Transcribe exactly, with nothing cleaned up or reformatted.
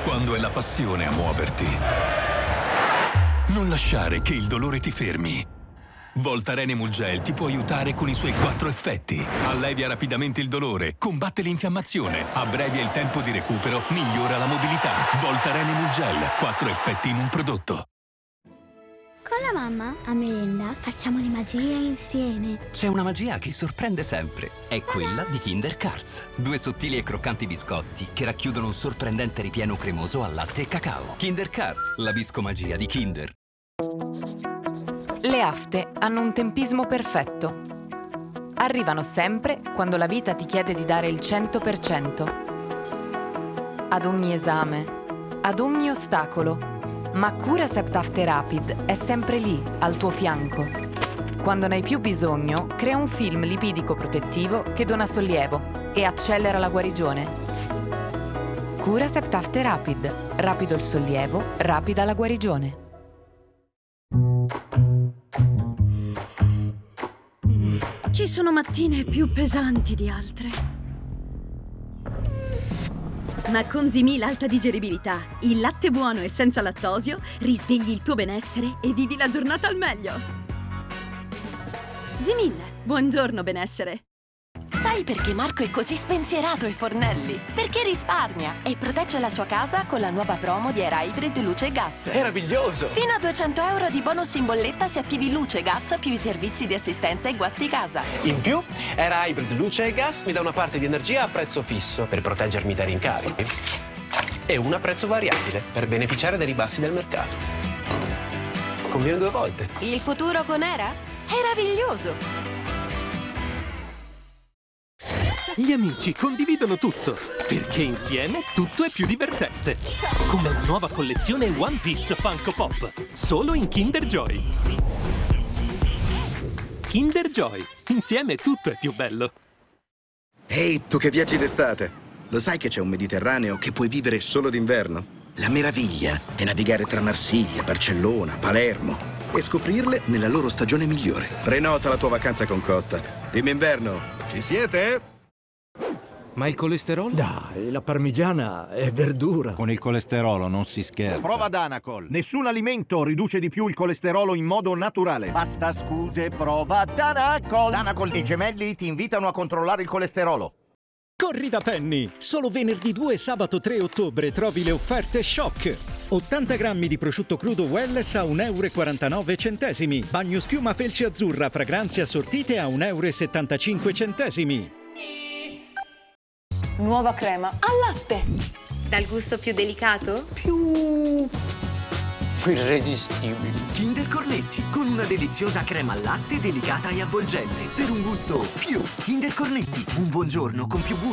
quando è la passione a muoverti. Non lasciare che il dolore ti fermi. Voltaren Emulgel ti può aiutare con i suoi quattro effetti. Allevia rapidamente il dolore, combatte l'infiammazione, abbrevia il tempo di recupero, migliora la mobilità. Voltaren Emulgel, quattro effetti in un prodotto. Con la mamma, a merenda, facciamo le magie insieme. C'è una magia che sorprende sempre. È quella di Kinder Cards. Due sottili e croccanti biscotti che racchiudono un sorprendente ripieno cremoso al latte e cacao. Kinder Cards, la biscomagia di Kinder. Le afte hanno un tempismo perfetto. Arrivano sempre quando la vita ti chiede di dare il cento per cento. Ad ogni esame, ad ogni ostacolo. Ma Curacept After Rapid è sempre lì, al tuo fianco. Quando ne hai più bisogno, crea un film lipidico protettivo che dona sollievo e accelera la guarigione. Curacept After Rapid. Rapido il sollievo, rapida la guarigione. Ci sono mattine più pesanti di altre. Ma con Zimil alta digeribilità, il latte buono e senza lattosio, risvegli il tuo benessere e vivi la giornata al meglio. Zimil, buongiorno benessere. Sai perché Marco è così spensierato ai fornelli? Perché risparmia e protegge la sua casa con la nuova promo di Era Hybrid Luce e Gas. Meraviglioso! Fino a duecento euro di bonus in bolletta se attivi Luce e Gas più i servizi di assistenza e guasti casa. In più, Era Hybrid Luce e Gas mi dà una parte di energia a prezzo fisso per proteggermi dai rincari e una a prezzo variabile per beneficiare dei ribassi del mercato. Conviene due volte. Il futuro con Era? È meraviglioso! Gli amici condividono tutto, perché insieme tutto è più divertente. Come la nuova collezione One Piece Funko Pop, solo in Kinder Joy. Kinder Joy, insieme tutto è più bello. Ehi, tu che viaggi d'estate, lo sai che c'è un Mediterraneo che puoi vivere solo d'inverno? La meraviglia è navigare tra Marsiglia, Barcellona, Palermo e scoprirle nella loro stagione migliore. Prenota la tua vacanza con Costa. Team Inverno, ci siete? Ma il colesterolo? Dai, la parmigiana è verdura. Con il colesterolo non si scherza. Prova Danacol. Nessun alimento riduce di più il colesterolo in modo naturale. Basta scuse, prova Danacol. Danacol e Gemelli ti invitano a controllare il colesterolo. Corri da Penny! Solo venerdì due e sabato tre ottobre trovi le offerte shock. ottanta grammi di prosciutto crudo Welles a un euro e quarantanove centesimi. Bagno schiuma felce azzurra, fragranze assortite a un euro e settantacinque centesimi. Nuova crema al latte. Dal gusto più delicato? Più irresistibile. Kinder Cornetti, con una deliziosa crema al latte delicata e avvolgente, per un gusto più. Kinder Cornetti, un buongiorno con più gusto.